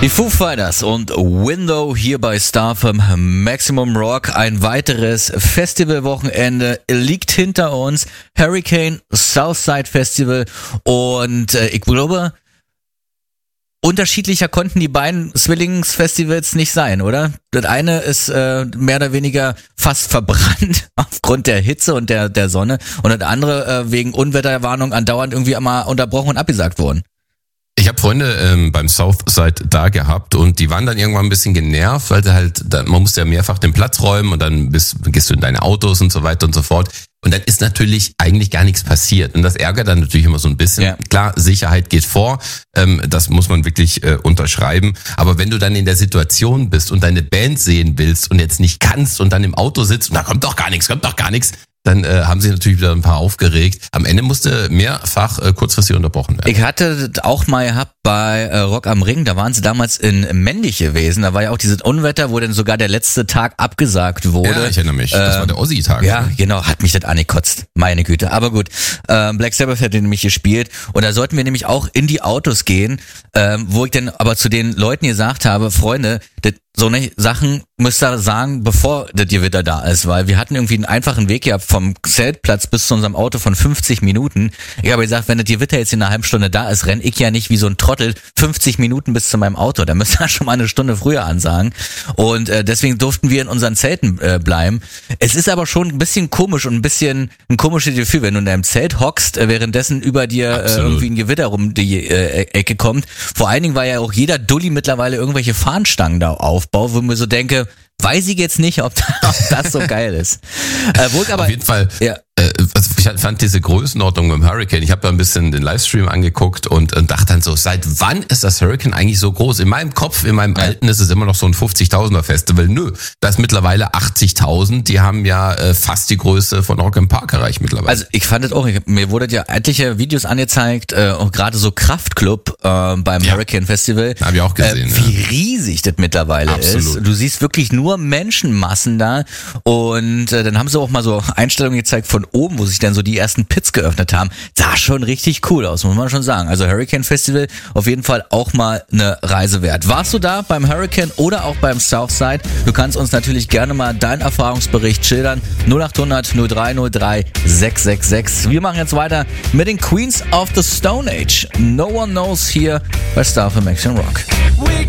Die Foo Fighters und Window hier bei StarFM Maximum Rock. Ein weiteres Festivalwochenende liegt hinter uns. Hurricane Southside Festival und ich glaube, unterschiedlicher konnten die beiden Zwillingsfestivals nicht sein, oder? Das eine ist mehr oder weniger fast verbrannt aufgrund der Hitze und der Sonne und das andere wegen Unwetterwarnung andauernd irgendwie einmal unterbrochen und abgesagt worden. Ich habe Freunde beim Southside da gehabt und die waren dann irgendwann ein bisschen genervt, weil man musste ja mehrfach den Platz räumen und dann gehst du in deine Autos und so weiter und so fort. Und dann ist natürlich eigentlich gar nichts passiert. Und das ärgert dann natürlich immer so ein bisschen. Ja. Klar, Sicherheit geht vor, das muss man wirklich unterschreiben. Aber wenn du dann in der Situation bist und deine Band sehen willst und jetzt nicht kannst und dann im Auto sitzt und da kommt doch gar nichts, dann haben sie natürlich wieder ein paar aufgeregt. Am Ende musste mehrfach kurzfristig unterbrochen werden. Ich hatte das auch mal gehabt bei Rock am Ring, da waren sie damals in Männlich gewesen, da war ja auch dieses Unwetter, wo dann sogar der letzte Tag abgesagt wurde. Ja, ich erinnere mich, das war der Ossi-Tag. Ja, ne? Genau, hat mich das angekotzt, meine Güte. Aber gut, Black Sabbath hat den nämlich gespielt und da sollten wir nämlich auch in die Autos gehen, wo ich dann aber zu den Leuten gesagt habe, Freunde, so eine Sachen müsst ihr sagen, bevor das Gewitter da ist, weil wir hatten irgendwie einen einfachen Weg gehabt vom Zeltplatz bis zu unserem Auto von 50 Minuten. Ich habe gesagt, wenn das Gewitter jetzt in einer halben Stunde da ist, renn ich ja nicht wie so ein Trottel 50 Minuten bis zu meinem Auto. Da müsst ihr schon mal eine Stunde früher ansagen. Und deswegen durften wir in unseren Zelten bleiben. Es ist aber schon ein bisschen komisch und ein komisches Gefühl, wenn du in deinem Zelt hockst, währenddessen über dir irgendwie ein Gewitter rum die Ecke kommt. Vor allen Dingen, weil ja auch jeder Dulli mittlerweile irgendwelche Fahnenstangen da aufbaut, wo ich mir so denke, weiß ich jetzt nicht, ob das so geil ist. Wo ich aber, auf jeden Fall, ja. Ich fand diese Größenordnung beim Hurricane, ich habe da ein bisschen den Livestream angeguckt und dachte dann so, seit wann ist das Hurricane eigentlich so groß? In meinem Kopf, in meinem Alten ist es immer noch so ein 50.000er Festival. Nö, da ist mittlerweile 80.000, die haben ja fast die Größe von Rock im Park erreicht mittlerweile. Also ich fand das auch, mir wurde ja etliche Videos angezeigt, auch gerade so Kraftclub beim Hurricane Festival. Habe ich auch gesehen. Wie riesig das mittlerweile ist. Du siehst wirklich nur Menschenmassen da und dann haben sie auch mal so Einstellungen gezeigt von oben, wo sich dann so die ersten Pits geöffnet haben. Sah schon richtig cool aus, muss man schon sagen. Also Hurricane Festival auf jeden Fall auch mal eine Reise wert. Warst du da beim Hurricane oder auch beim Southside? Du kannst uns natürlich gerne mal deinen Erfahrungsbericht schildern. 0800 0303 666. Wir machen jetzt weiter mit den Queens of the Stone Age. No One Knows hier bei StarFM Maximum Rock.